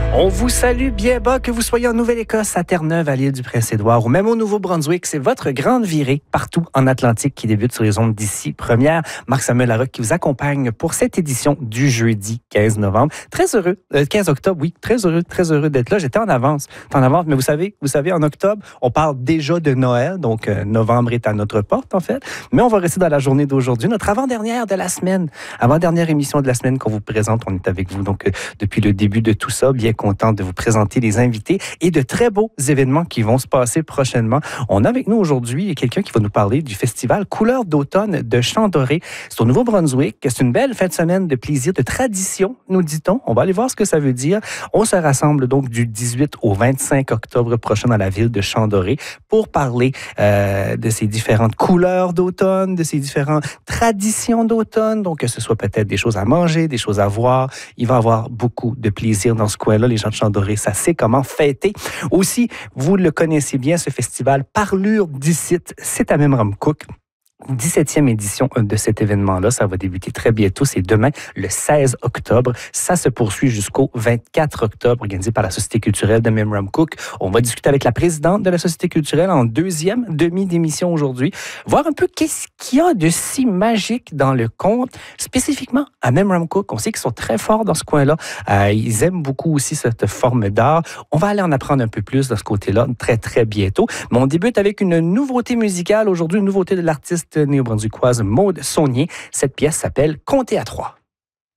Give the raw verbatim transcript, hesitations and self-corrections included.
On vous salue bien bas, que vous soyez en Nouvelle-Écosse, à Terre-Neuve, à l'île du Prince-Édouard ou même au Nouveau-Brunswick. C'est votre grande virée partout en Atlantique qui débute sur les ondes d'ici première. Marc-Samuel Larocque qui vous accompagne pour cette édition du jeudi quinze novembre. Très heureux, euh, quinze octobre, oui, très heureux, très heureux d'être là. J'étais en avance, en avance, mais vous savez, vous savez, en octobre, on parle déjà de Noël, donc euh, novembre est à notre porte en fait. Mais on va rester dans la journée d'aujourd'hui, notre avant-dernière de la semaine, avant-dernière émission de la semaine qu'on vous présente. On est avec vous donc euh, depuis le début de tout ça, bien content de vous présenter les invités et de très beaux événements qui vont se passer prochainement. On a avec nous aujourd'hui quelqu'un qui va nous parler du festival Couleurs d'automne de Champ-Doré. C'est au Nouveau-Brunswick. C'est une belle fin de semaine de plaisir, de tradition, nous dit-on. On va aller voir ce que ça veut dire. On se rassemble donc du dix-huit au vingt-cinq octobre prochain dans la ville de Champ-Doré pour parler euh, de ces différentes couleurs d'automne, de ces différentes traditions d'automne. Donc, que ce soit peut-être des choses à manger, des choses à voir. Il va y avoir beaucoup de plaisir dans ce coin-là. Les gens de Champ-Doré, ça sait comment fêter. Aussi, vous le connaissez bien, ce festival Parlure d'ici, c'est à Memramcook. dix-septième édition de cet événement-là. Ça va débuter très bientôt. C'est demain, le seize octobre. Ça se poursuit jusqu'au vingt-quatre octobre, organisé par la Société culturelle de Memramcook. On va discuter avec la présidente de la Société culturelle en deuxième demi d'émission aujourd'hui, voir un peu qu'est-ce qu'il y a de si magique dans le conte, spécifiquement à Memramcook. On sait qu'ils sont très forts dans ce coin-là. Euh, ils aiment beaucoup aussi cette forme d'art. On va aller en apprendre un peu plus de ce côté-là très, très bientôt. Mais on débute avec une nouveauté musicale aujourd'hui, une nouveauté de l'artiste néo-brunswickoise Maude Saunier. Cette pièce s'appelle « Compter à trois ».